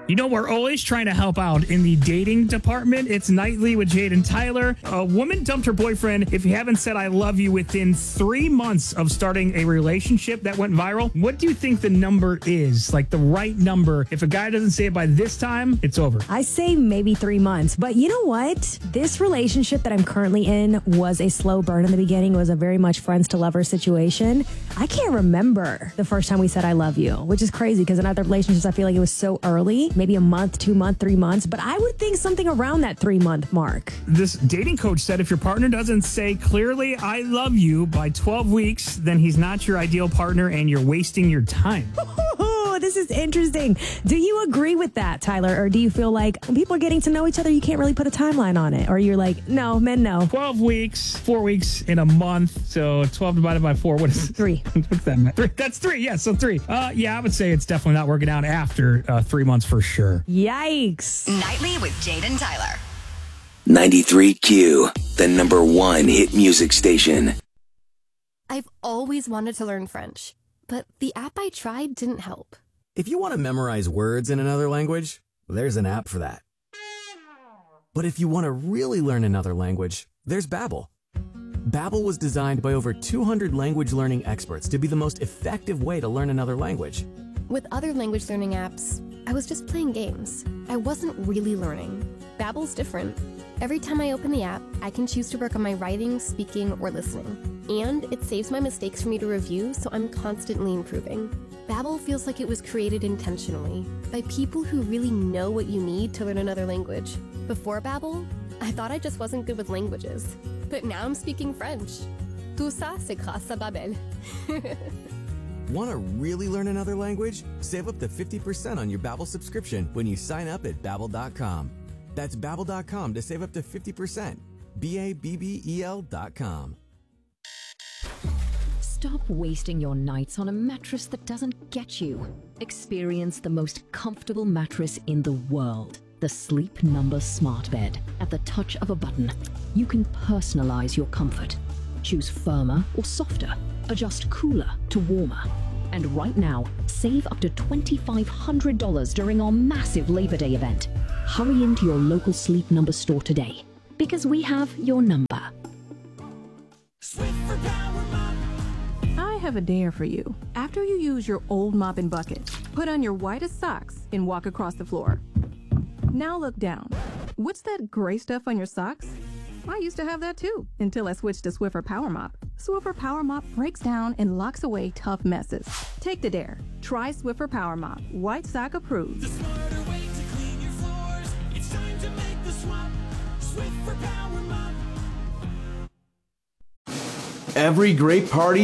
You know, we're always trying to help out in the dating department. It's Nightly with Jade and Tyler. A woman dumped her boyfriend if you haven't said I love you within 3 months of starting a relationship that went viral. What do you think the number is? Like the right number? If a guy doesn't say it by this time, it's over. I say maybe 3 months. But you know what? This relationship that I'm currently in was a slow burn in the beginning. It was a very much friends to lovers situation. I can't remember the first time we said I love you, which is crazy because in other relationships, I feel like it was so early. Maybe a month, 2 months, 3 months. But I would think something around that 3 month mark. This dating coach said if your partner doesn't say clearly I love you by 12 weeks, then he's not your ideal partner and you're wasting your time. This is interesting. Do you agree with that, Tyler? Or do you feel like when people are getting to know each other, you can't really put a timeline on it? Or you're like, no, men, no. 12 weeks, 4 weeks in a month. So 12 divided by 4, what is it? 3. What's that? 3. That's 3. Yeah, so 3. Yeah, I would say it's definitely not working out after 3 months for sure. Yikes. Nightly with Jade and Tyler. 93Q, the number 1 hit music station. I've always wanted to learn French, but the app I tried didn't help. If you want to memorize words in another language, there's an app for that. But if you want to really learn another language, there's Babbel. Babbel was designed by over 200 language learning experts to be the most effective way to learn another language. With other language learning apps, I was just playing games. I wasn't really learning. Babbel's different. Every time I open the app, I can choose to work on my writing, speaking, or listening. And it saves my mistakes for me to review, so I'm constantly improving. Babbel feels like it was created intentionally by people who really know what you need to learn another language. Before Babbel, I thought I just wasn't good with languages. But now I'm speaking French. Tout ça, c'est grâce à Babbel. Want to really learn another language? Save up to 50% on your Babbel subscription when you sign up at Babbel.com. That's Babbel.com to save up to 50%. Babbel.com. Stop wasting your nights on a mattress that doesn't get you. Experience the most comfortable mattress in the world. The Sleep Number Smart Bed. At the touch of a button, you can personalize your comfort. Choose firmer or softer. Adjust cooler to warmer. And right now, save up to $2,500 during our massive Labor Day event. Hurry into your local Sleep Number store today, because we have your number. I have a dare for you. After you use your old mop and bucket, put on your whitest socks and walk across the floor. Now look down. What's that gray stuff on your socks? I used to have that too, until I switched to Swiffer Power Mop. Swiffer Power Mop breaks down and locks away tough messes. Take the dare. Try Swiffer Power Mop. White sock approved. The smarter way to clean your floors. It's time to make the swap. Swiffer Power Mop. Every great party